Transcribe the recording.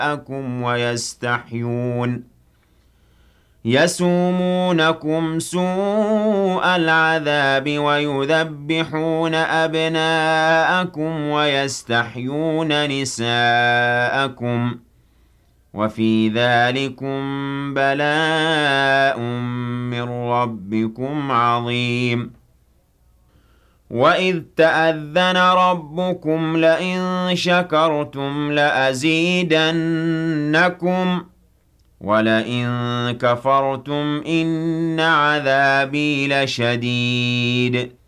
نِسَاءَكُمْ وَيَسْتَحْيُونَ يَسُومُونَكُمْ سُوءَ الْعَذَابِ وَيُذَبِّحُونَ أَبْنَاءَكُمْ وَيَسْتَحْيُونَ نِسَاءَكُمْ وَفِي ذَلِكُمْ بَلَاءٌ مِّن رَّبِّكُمْ عَظِيمٌ وَإِذْ تَأَذَّنَ رَبُّكُمْ لَئِن شَكَرْتُمْ لَأَزِيدَنَّكُمْ وَلَئِن كَفَرْتُمْ إِنَّ عَذَابِي لَشَدِيدٌ